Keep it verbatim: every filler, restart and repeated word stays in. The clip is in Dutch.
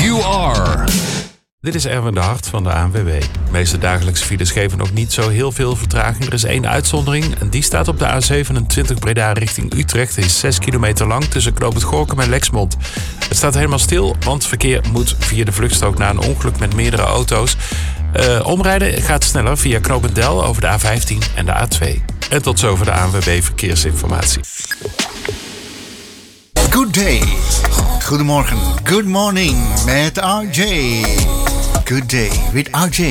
You Are. Dit is Erwin de Hart van de A N W B. De meeste dagelijkse files geven nog niet zo heel veel vertraging. Er is één uitzondering en die staat op de A zevenentwintig Breda richting Utrecht. Het is zes kilometer lang tussen Knoopend Gorinchem en Lexmond. Het staat helemaal stil, want verkeer moet via de vluchtstrook na een ongeluk met meerdere auto's. Uh, omrijden gaat sneller via Knoopend Del over de A vijftien en de A twee. En tot zover de A N W B Verkeersinformatie. Good day. Goedemorgen. Good morning met R J. Good day with R J.